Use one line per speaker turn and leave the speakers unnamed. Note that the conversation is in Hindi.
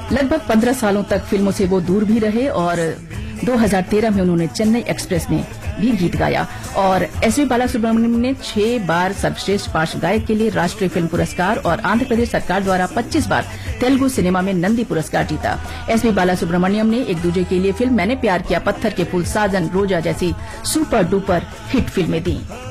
लगभग 15 सालों तक फिल्मों से वो दूर भी रहे और 2013 में उन्होंने चेन्नई एक्सप्रेस में भी गीत गाया और एसपी बालासुब्रमण्यम ने 6 बार सर्वश्रेष्ठ पार्श्व गायक के लिए राष्ट्रीय फिल्म पुरस्कार और आंध्र प्रदेश सरकार द्वारा 25 बार तेलुगु सिनेमा में नंदी पुरस्कार जीता। एसपी बालासुब्रमण्यम ने एक दूजे के लिए फिल्म मैंने प्यार किया, पत्थर के फूल, साजन, रोजा जैसी सुपर डुपर हिट फिल्में दी।